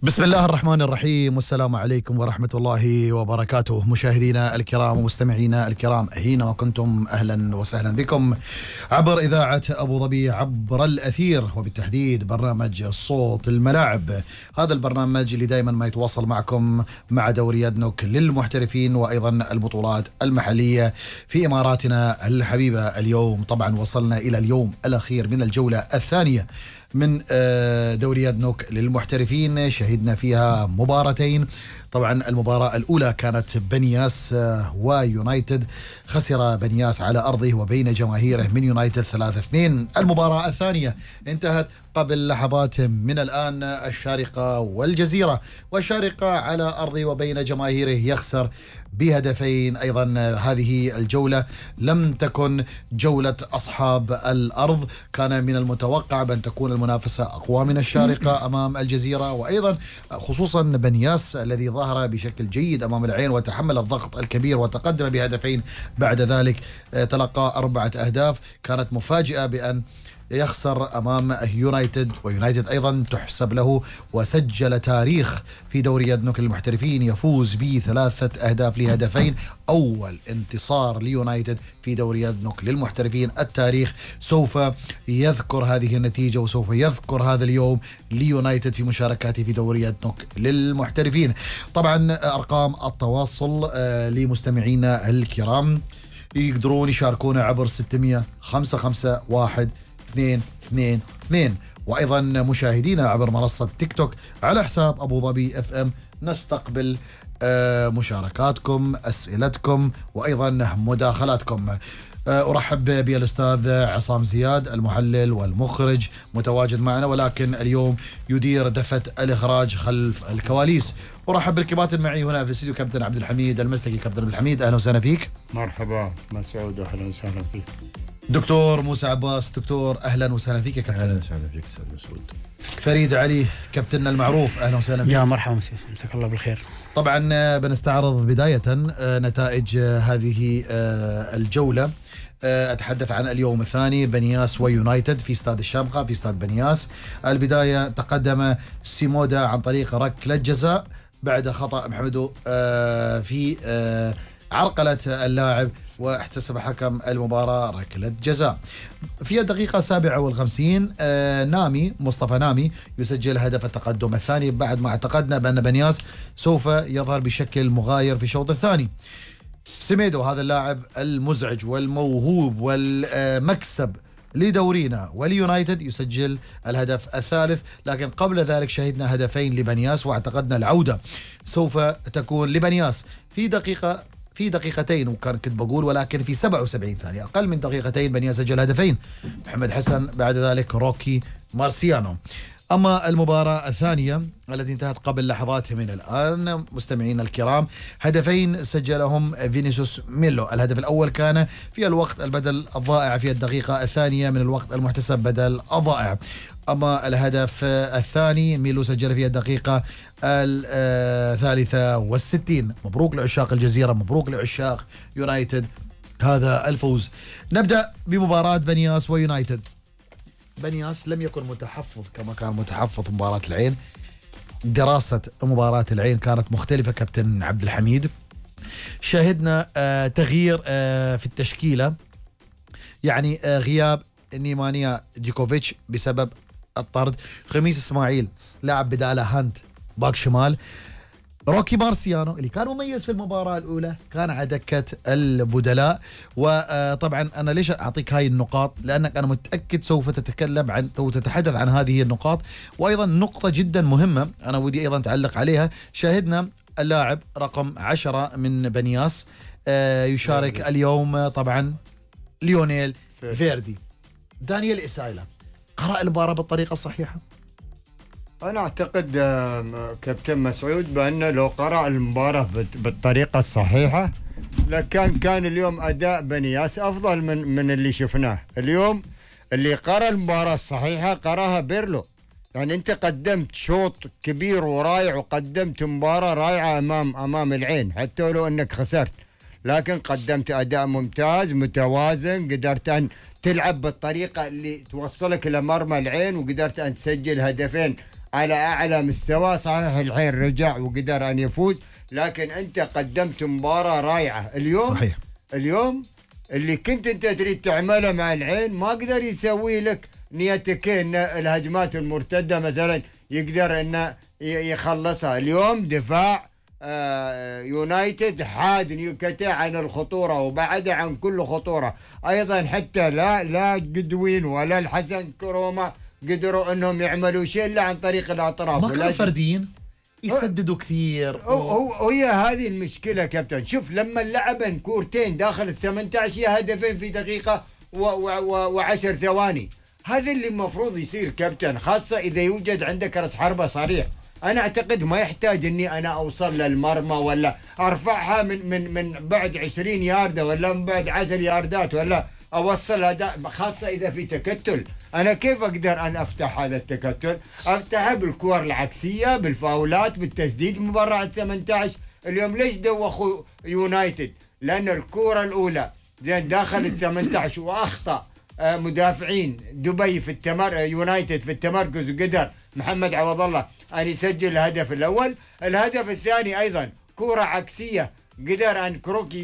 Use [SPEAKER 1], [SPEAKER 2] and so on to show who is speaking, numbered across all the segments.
[SPEAKER 1] بسم الله الرحمن الرحيم، والسلام عليكم ورحمة الله وبركاته. مشاهدينا الكرام ومستمعينا الكرام أينما كنتم، أهلا وسهلا بكم عبر إذاعة أبو ظبي، عبر الأثير، وبالتحديد برنامج صوت الملاعب. هذا البرنامج اللي دائما ما يتواصل معكم مع دوري يدنوك للمحترفين وأيضا البطولات المحلية في إماراتنا الحبيبة. اليوم طبعا وصلنا إلى اليوم الأخير من الجولة الثانية من دوري يدنوك للمحترفين. شهدنا فيها مباراتين. طبعا المباراة الأولى كانت بنياس ويونايتد. خسر بنياس على أرضه وبين جماهيره من يونايتد 3-2. المباراة الثانية انتهت قبل لحظات من الآن. الشارقة والجزيرة، والشارقة على أرضه وبين جماهيره يخسر بهدفين. أيضا هذه الجولة لم تكن جولة أصحاب الأرض. كان من المتوقع بأن تكون المنافسة أقوى من الشارقة أمام الجزيرة، وأيضا خصوصا بنياس الذي ظهر بشكل جيد أمام العين وتحمل الضغط الكبير وتقدم بهدفين. بعد ذلك تلقى 4 أهداف. كانت مفاجئة بأن يخسر أمام يونايتد، ويونايتد أيضا تحسب له وسجل تاريخ في دوري يدنوك للمحترفين، يفوز ب3 أهداف لهدفين. أول انتصار ليونايتد في دوري يدنوك للمحترفين. التاريخ سوف يذكر هذه النتيجة وسوف يذكر هذا اليوم ليونايتد في مشاركاته في دوري يدنوك للمحترفين. طبعا أرقام التواصل لمستمعينا الكرام يقدرون يشاركونا عبر 600-551-222، وأيضا مشاهدينا عبر منصة تيك توك على حساب أبو ظبي اف ام. نستقبل مشاركاتكم، أسئلتكم، وأيضا مداخلاتكم. أرحب بالأستاذ عصام زياد المحلل والمخرج متواجد معنا، ولكن اليوم يدير دفة الإخراج خلف الكواليس. أرحب بالكباتن معي هنا في الاستديو كابتن عبد الحميد المسلكي. كابتن عبد الحميد أهلا وسهلا فيك.
[SPEAKER 2] مرحبا مسعود، أهلا وسهلا فيك.
[SPEAKER 1] دكتور موسى عباس، دكتور أهلا وسهلا فيك يا كابتن.
[SPEAKER 3] أهلا وسهلا فيك أستاذ مسعود.
[SPEAKER 1] فريد علي كابتننا المعروف أهلا وسهلا فيك.
[SPEAKER 4] يا مرحبا، مساك الله بالخير.
[SPEAKER 1] طبعا بنستعرض بداية نتائج هذه الجولة. أتحدث عن اليوم الثاني، بنياس ويونايتد في استاد الشامخة في استاد بنياس. البداية تقدم سيمودا عن طريق ركلة جزاء بعد خطأ محمدو في عرقلة اللاعب، واحتسب حكم المباراة ركلة جزاء. في الدقيقة 57 نامي مصطفى نامي يسجل هدف التقدم الثاني بعد ما اعتقدنا بأن بنياس سوف يظهر بشكل مغاير في الشوط الثاني. سيميدو هذا اللاعب المزعج والموهوب والمكسب لدورينا وليونايتد يسجل الهدف الثالث، لكن قبل ذلك شهدنا هدفين لبنياس واعتقدنا العودة سوف تكون لبنياس في دقيقتين، وكان كنت بقول ولكن في 77 ثانية، أقل من دقيقتين بنياس سجل هدفين، محمد حسن بعد ذلك روكي مارسيانو. أما المباراة الثانية التي انتهت قبل لحظات من الآن مستمعينا الكرام، هدفين سجلهم فينيسيوس ميلو. الهدف الأول كان في الوقت البدل الضائع في الدقيقة الثانية من الوقت المحتسب بدل الضائع. أما الهدف الثاني ميلو سجل في الدقيقة 63. مبروك لعشاق الجزيرة، مبروك لعشاق يونايتد هذا الفوز. نبدأ بمباراة بنياس ويونايتد. بنياس لم يكن متحفظ كما كان متحفظ مباراة العين. دراسة مباراة العين كانت مختلفة كابتن عبد الحميد. شاهدنا تغيير في التشكيلة، يعني غياب نيمانيا ديكوفيتش بسبب الطرد. خميس اسماعيل لاعب بداله هانت باك شمال. روكي مارسيانو اللي كان مميز في المباراة الأولى كان على دكة البدلاء. وطبعا أنا ليش أعطيك هاي النقاط؟ لأنك أنا متأكد سوف تتكلم عن أو تتحدث عن هذه النقاط. وأيضا نقطة جدا مهمة أنا ودي أيضا تعلق عليها، شاهدنا اللاعب رقم 10 من بنياس يشارك اليوم طبعا ليونيل فيردي. دانيال إسايلا قرأ المباراة بالطريقة الصحيحة؟
[SPEAKER 2] أنا أعتقد كابتن مسعود بأنه لو قرأ المباراة بالطريقة الصحيحة كان اليوم أداء بنياس أفضل من اللي شفناه اليوم. اللي قرأ المباراة الصحيحة قرأها بيرلو. يعني أنت قدمت شوط كبير ورائع وقدمت مباراة رائعة أمام العين، حتى لو أنك خسرت، لكن قدمت أداء ممتاز متوازن. قدرت أن تلعب بالطريقة اللي توصلك إلى مرمى العين، وقدرت أن تسجل هدفين على أعلى مستوى. صحيح العين رجع وقدر أن يفوز، لكن أنت قدمت مباراة رائعة اليوم.
[SPEAKER 1] صحيح.
[SPEAKER 2] اليوم اللي كنت أنت تريد تعمله مع العين ما قدر يسوي لك. نيتك أن الهجمات المرتدة مثلا يقدر أنه يخلصها. اليوم دفاع يونايتد حاد نيوكاتي عن الخطورة وبعد عن كل خطورة. أيضا حتى لا جدوين ولا الحسن كروما قدروا أنهم يعملوا شيء إلا عن طريق الأطراف.
[SPEAKER 1] ما كانوا فرديين يسددوا كثير.
[SPEAKER 2] هي هذه المشكلة كابتن. شوف لما لعبن كورتين داخل ال18 هي هدفين في دقيقة و10 ثواني. هذا اللي المفروض يصير كابتن، خاصة إذا يوجد عندك رأس حربة صريح. أنا أعتقد ما يحتاج أني أنا أوصل للمرمى ولا أرفعها من بعد 20 ياردة ولا من بعد 10 ياردات ولا أوصل هذا، خاصة إذا في تكتل. أنا كيف أقدر أن أفتح هذا التكتل؟ أفتحها بالكور العكسية، بالفاولات، بالتسديد من برا ال18. اليوم ليش دوخوا يونايتد؟ لأن الكورة الأولى زين داخل ال18 وأخطأ مدافعين دبي في يونايتد في التمركز، وقدر محمد عوض الله أن يسجل الهدف الأول. الهدف الثاني أيضا كرة عكسية قدر أن كروكي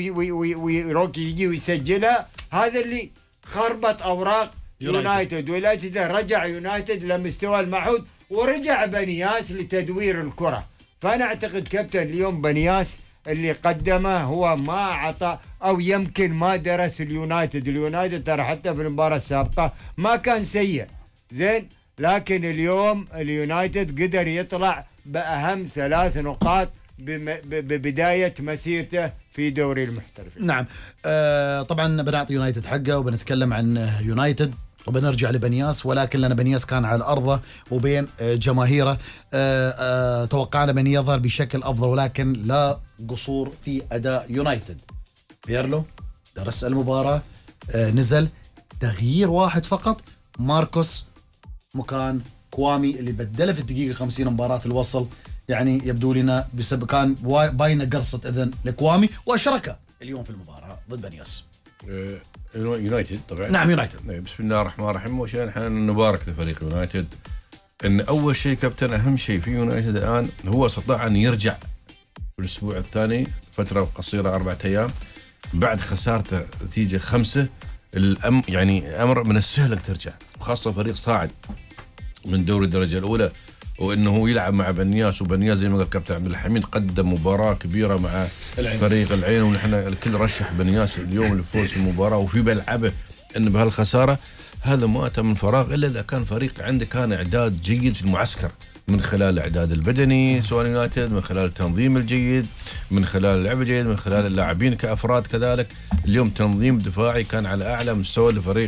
[SPEAKER 2] يجي ويسجلها. هذا اللي خربط أوراق يونايتد، ولأجله رجع يونايتد لمستوى المعهود ورجع بنياس لتدوير الكرة. فأنا أعتقد كابتن اليوم بنياس اللي قدمه هو ما عطى أو يمكن ما درس اليونايتد ترى حتى في المباراة السابقة ما كان سيء زين، لكن اليوم اليونايتد قدر يطلع بأهم 3 نقاط ببداية مسيرته في دوري المحترفين.
[SPEAKER 1] نعم. طبعا بنعطي يونايتد حقه وبنتكلم عن يونايتد وبنرجع لبنياس، ولكن لأن بنياس كان على أرضه وبين جماهيره توقعنا من يظهر بشكل أفضل، ولكن لا قصور في أداء يونايتد. بيرلو درس المباراة، نزل تغيير واحد فقط، ماركوس مكان كوامي اللي بدله في الدقيقة 50 مباراة الوصل. يعني يبدو لنا بسبب كان باينة قرصة إذن لكوامي، وأشركه اليوم في المباراة ضد بنياس.
[SPEAKER 3] يونايتد طبعا.
[SPEAKER 1] نعم يونايتد.
[SPEAKER 3] بسم الله الرحمن الرحيم. وعشان احنا نبارك لفريق يونايتد ان اول شيء كابتن، اهم شيء في يونايتد الان هو استطاع ان يرجع في الاسبوع الثاني فتره قصيره 4 أيام بعد خسارته نتيجه 5. يعني امر من السهل انك ترجع، وخاصه فريق صاعد من دوري الدرجه الاولى، وانه يلعب مع بنياس. وبنياس زي ما قال كابتن عبد الحميد قدم مباراه كبيره مع فريق العين، ونحن الكل رشح بنياس اليوم للفوز في المباراه، وفي بلعبه ان بهالخساره هذا ما اتى من فراغ الا اذا كان فريق عنده كان اعداد جيد في المعسكر، من خلال الاعداد البدني سواء يونايتد، من خلال التنظيم الجيد، من خلال اللعب الجيد، من خلال اللاعبين كافراد كذلك. اليوم تنظيم دفاعي كان على اعلى مستوى لفريق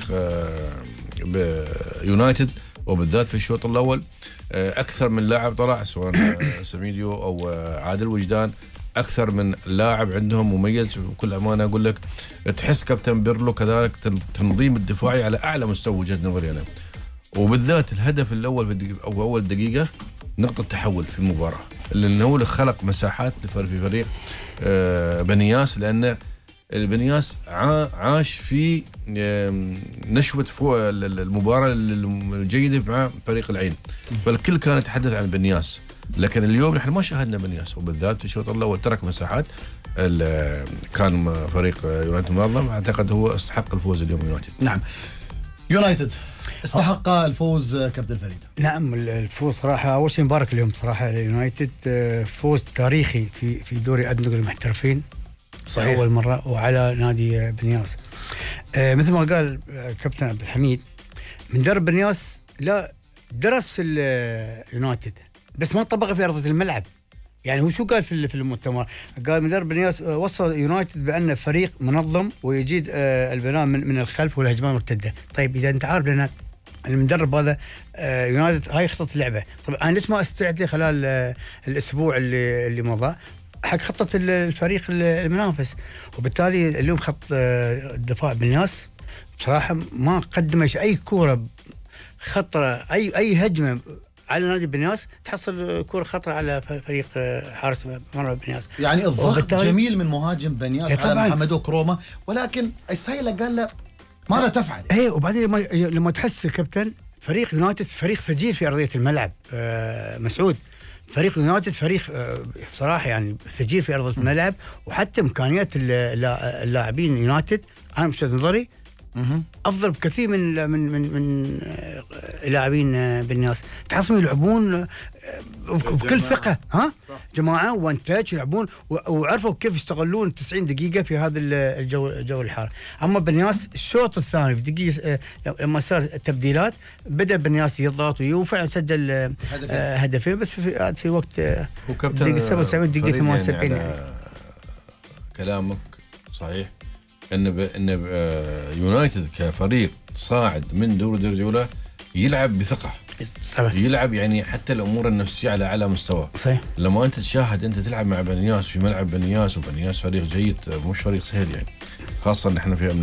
[SPEAKER 3] يونايتد، وبالذات في الشوط الاول. اكثر من لاعب طلع سواء سميديو او عادل وجدان، اكثر من لاعب عندهم مميز. بكل امانه اقول لك تحس كابتن بيرلو كذلك تنظيم الدفاعي على اعلى مستوى وجهه نظري انا، وبالذات الهدف الاول في اول دقيقه نقطه تحول في المباراه، لانه هو اللي خلق مساحات في فريق بنياس، لان البنياس عاش في نشوة المباراة الجيدة مع فريق العين، فالكل كان يتحدث عن بنياس. لكن اليوم نحن ما شاهدنا بنياس، وبالذات في الشوط الأول ترك مساحات. كان فريق يونايتد منظم، أعتقد هو استحق الفوز اليوم يونايتد.
[SPEAKER 1] نعم يونايتد استحق الفوز كابتن فريد.
[SPEAKER 4] نعم الفوز صراحة. أول شيء مبارك اليوم صراحة ليونايتد، فوز تاريخي في دوري أدنى المحترفين. صحيح. أول مرة وعلى نادي بنياس. مثل ما قال كابتن عبد الحميد، من درب بنياس لا درس اليونايتد بس ما طبقه في أرضية الملعب. يعني هو شو قال في المؤتمر؟ قال مدرب بنياس وصف يونايتد بأنه فريق منظم ويجيد البناء من الخلف والهجمات المرتدة. طيب إذا أنت عارف لأن المدرب هذا يونايتد هاي خطة اللعبة، طبعا أنا ليش ما استعد لي خلال الأسبوع اللي مضى حق خطة الفريق المنافس؟ وبالتالي اليوم خط الدفاع بنياس بصراحة ما قدم أي كورة خطرة، أي هجمة على نادي بنياس تحصل كرة خطرة على فريق حارس مرمى بنياس.
[SPEAKER 1] يعني الضغط جميل من مهاجم بنياس على محمدو كروما، ولكن السيلة قال له ماذا تفعل؟
[SPEAKER 4] ايه، وبعدين لما تحس كابتن فريق يونايتد فريق فجير في ارضيه الملعب. مسعود، فريق يونايتد فريق بصراحه يعني فجير في ارضيه الملعب، وحتى امكانيات اللاعبين يونايتد انا بوجهه نظري افضل بكثير من لاعبين بنياس. تحسهم يلعبون بكل ثقه، جماعه وانتاج يلعبون وعرفوا كيف يستغلون 90 دقيقه في هذا الجو الحار. اما بنياس الشوط الثاني في دقيقه لما صار التبديلات بدا بنياس يضغط وفعلا سجل هدفين بس في وقت دقيقه 77 دقيقه 78.
[SPEAKER 3] يعني كلامك صحيح ان يونايتد كفريق صاعد من دوري الدرجه الاولى يلعب بثقه
[SPEAKER 4] صحيح.
[SPEAKER 3] يلعب يعني حتى الامور النفسيه على اعلى مستوى.
[SPEAKER 4] صحيح.
[SPEAKER 3] لما انت تشاهد انت تلعب مع بنياس في ملعب بنياس، وبنياس فريق جيد مش فريق سهل يعني، خاصه ان احنا في